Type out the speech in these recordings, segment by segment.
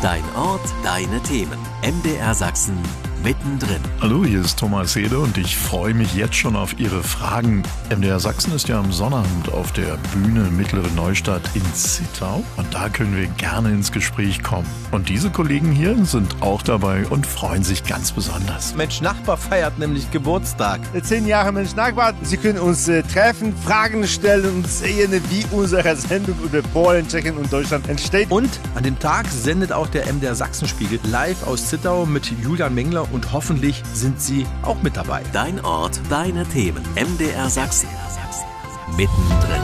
Dein Ort, deine Themen. MDR Sachsen mittendrin. Hallo, hier ist Thomas Hede und ich freue mich jetzt schon auf Ihre Fragen. MDR Sachsen ist ja am Sonnabend auf der Bühne Mittlere Neustadt in Zittau und da können wir gerne ins Gespräch kommen. Und diese Kollegen hier sind auch dabei und freuen sich ganz besonders. Mensch Nachbar feiert nämlich Geburtstag. 10 Jahre Mensch Nachbar. Sie können uns treffen, Fragen stellen und sehen, wie unsere Sendung über Polen, Tschechien und Deutschland entsteht. Und an dem Tag sendet auch der MDR Sachsenspiegel live aus Zittau mit Julian Mengler und hoffentlich sind Sie auch mit dabei. Dein Ort, deine Themen. MDR Sachsen. Mittendrin.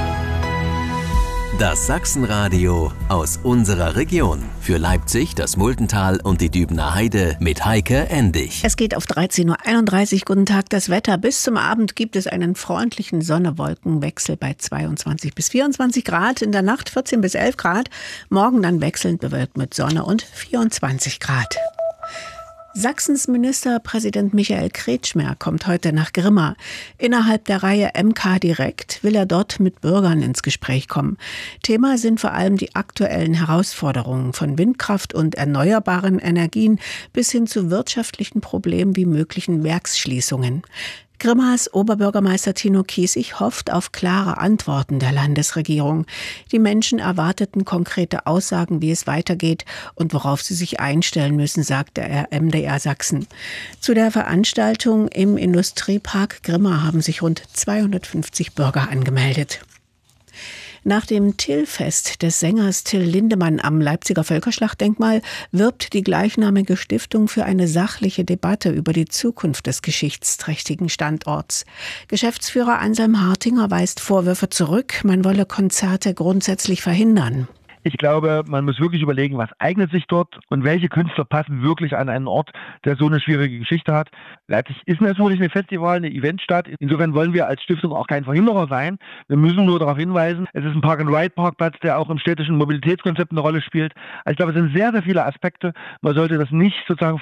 Das Sachsenradio aus unserer Region. Für Leipzig, das Muldental und die Dübener Heide mit Heike Endig. Es geht auf 13.31 Uhr. Guten Tag, das Wetter. Bis zum Abend gibt es einen freundlichen Sonne-Wolken-Wechsel bei 22 bis 24 Grad. In der Nacht 14 bis 11 Grad. Morgen dann wechselnd bewölkt mit Sonne und 24 Grad. Sachsens Ministerpräsident Michael Kretschmer kommt heute nach Grimma. Innerhalb der Reihe MK Direkt will er dort mit Bürgern ins Gespräch kommen. Thema sind vor allem die aktuellen Herausforderungen von Windkraft und erneuerbaren Energien bis hin zu wirtschaftlichen Problemen wie möglichen Werksschließungen. Grimmas Oberbürgermeister Tino Kiesig hofft auf klare Antworten der Landesregierung. Die Menschen erwarteten konkrete Aussagen, wie es weitergeht und worauf sie sich einstellen müssen, sagte er MDR Sachsen. Zu der Veranstaltung im Industriepark Grimma haben sich rund 250 Bürger angemeldet. Nach dem Till-Fest des Sängers Till Lindemann am Leipziger Völkerschlachtdenkmal wirbt die gleichnamige Stiftung für eine sachliche Debatte über die Zukunft des geschichtsträchtigen Standorts. Geschäftsführer Anselm Hartinger weist Vorwürfe zurück, man wolle Konzerte grundsätzlich verhindern. Ich glaube, man muss wirklich überlegen, was eignet sich dort und welche Künstler passen wirklich an einen Ort, der so eine schwierige Geschichte hat. Leipzig ist natürlich ein Festival, eine Eventstadt. Insofern wollen wir als Stiftung auch kein Verhinderer sein. Wir müssen nur darauf hinweisen, es ist ein Park-and-Ride-Parkplatz, der auch im städtischen Mobilitätskonzept eine Rolle spielt. Also ich glaube, es sind sehr, sehr viele Aspekte. Man sollte das nicht sozusagen